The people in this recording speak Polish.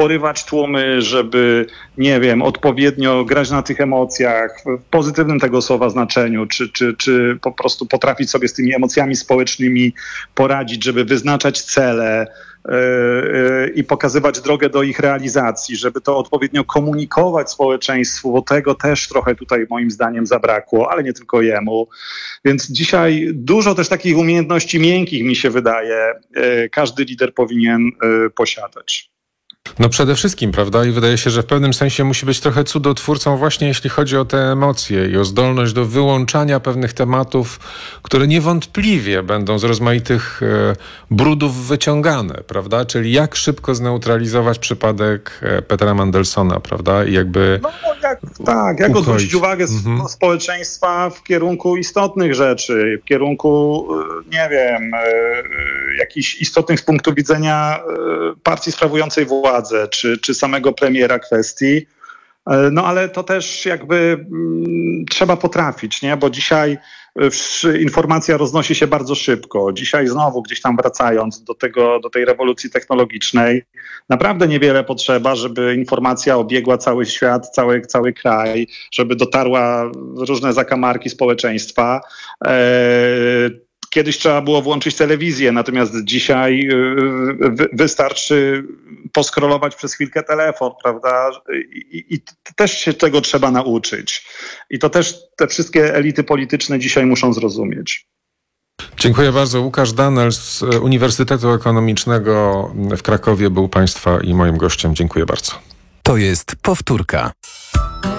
porywać tłumy, żeby, nie wiem, odpowiednio grać na tych emocjach, w pozytywnym tego słowa znaczeniu, czy po prostu potrafić sobie z tymi emocjami społecznymi poradzić, żeby wyznaczać cele i pokazywać drogę do ich realizacji, żeby to odpowiednio komunikować społeczeństwu, bo tego też trochę tutaj moim zdaniem zabrakło, ale nie tylko jemu. Więc dzisiaj dużo też takich umiejętności miękkich, mi się wydaje, każdy lider powinien posiadać. No przede wszystkim, prawda? I wydaje się, że w pewnym sensie musi być trochę cudotwórcą właśnie jeśli chodzi o te emocje i o zdolność do wyłączania pewnych tematów, które niewątpliwie będą z rozmaitych brudów wyciągane, prawda? Czyli jak szybko zneutralizować przypadek Petera Mandelsona, prawda? I jakby jak odwrócić uwagę społeczeństwa w kierunku istotnych rzeczy, w kierunku, nie wiem, jakichś istotnych z punktu widzenia partii sprawującej władzę, czy samego premiera kwestii. No ale to też jakby trzeba potrafić, nie? Bo dzisiaj informacja roznosi się bardzo szybko. Dzisiaj znowu gdzieś tam wracając do tej rewolucji technologicznej, naprawdę niewiele potrzeba, żeby informacja obiegła cały świat, cały kraj, żeby dotarła w różne zakamarki społeczeństwa. Kiedyś trzeba było włączyć telewizję, natomiast dzisiaj wystarczy poskrolować przez chwilkę telefon, prawda? I też się tego trzeba nauczyć. I to też te wszystkie elity polityczne dzisiaj muszą zrozumieć. Dziękuję bardzo. Łukasz Danel z Uniwersytetu Ekonomicznego w Krakowie był Państwa i moim gościem. Dziękuję bardzo. To jest powtórka.